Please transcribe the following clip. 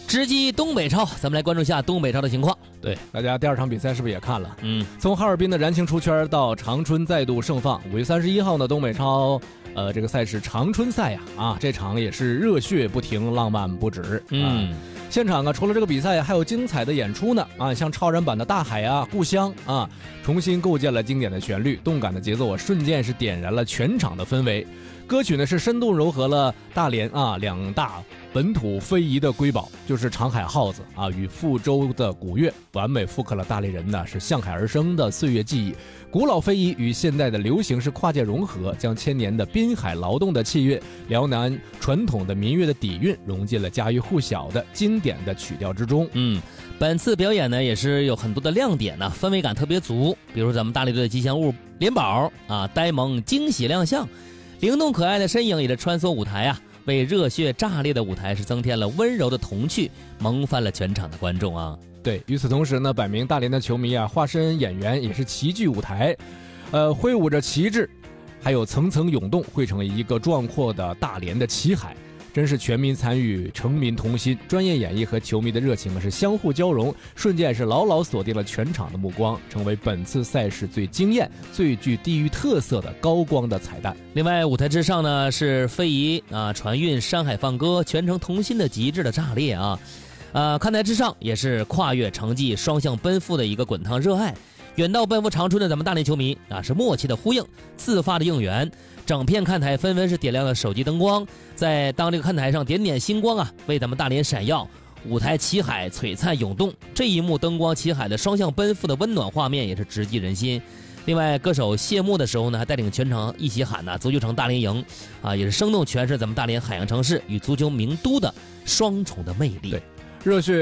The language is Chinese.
直击东北超，咱们来关注一下东北超的情况。 对，大家第二场比赛是不是也看了？从哈尔滨的燃情出圈到长春再度盛放，5月31号呢，东北超这个赛事长春赛呀，这场也是热血不停，浪漫不止。现场除了这个比赛还有精彩的演出呢像超燃版的大海故乡重新构建了经典的旋律，动感的节奏瞬间是点燃了全场的氛围。歌曲呢是生动糅合了大连两大本土非遗的瑰宝，就是长海号子与福州的古乐，完美复刻了大连人呢是向海而生的岁月记忆。古老非遗与现代的流行是跨界融合，将千年的滨海劳动的契约、辽南传统的民乐的底蕴融进了家喻户晓的经典的曲调之中。 本次表演呢也是有很多的亮点呢，氛围感特别足。比如咱们大连队的吉祥物连宝呆萌惊喜亮相，灵动可爱的身影也是穿梭舞台为热血炸裂的舞台是增添了温柔的童趣，萌翻了全场的观众对，与此同时呢，百名大连的球迷化身演员也是齐聚舞台，挥舞着旗帜，还有层层涌动，汇成一个壮阔的大连的旗海。真是全民参与，城民同心，专业演绎和球迷的热情是相互交融，瞬间是牢牢锁定了全场的目光，成为本次赛事最惊艳、最具地域特色的高光的彩蛋。 另外，舞台之上呢是非遗传韵、山海放歌，全城同心的极致的炸裂看台之上也是跨越成绩、双向奔赴的一个滚烫热爱。远道奔赴长春的咱们大连球迷是默契的呼应，自发的应援，整片看台纷纷是点亮了手机灯光，在当这个看台上点点星光为咱们大连闪耀。舞台旗海璀璨涌动，这一幕灯光旗海的双向奔赴的温暖画面也是直击人心。另外，歌手谢幕的时候呢，还带领全场一起喊足球城大连赢也是生动诠释咱们大连海洋城市与足球名都的双重的魅力。 对，热血